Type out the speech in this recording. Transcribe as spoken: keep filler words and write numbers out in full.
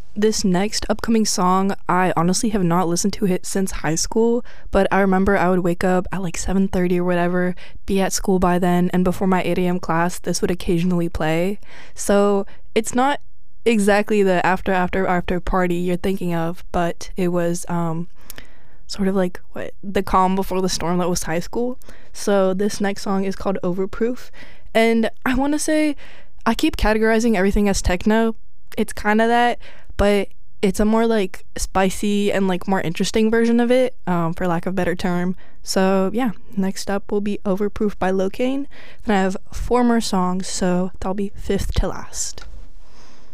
this next upcoming song, I honestly have not listened to it since high school, but I remember I would wake up at like seven thirty or whatever, be at school by then, and before my eight a m class, this would occasionally play. So it's not exactly the after after after party you're thinking of, but it was um sort of like what the calm before the storm that was high school. So this next song is called Overproof, and I want to say I keep categorizing everything as techno. It's kind of that, but it's a more like spicy and like more interesting version of it, um, for lack of a better term. So yeah, next up will be Overproof by Locane. Then I have four more songs, so that'll be fifth to last.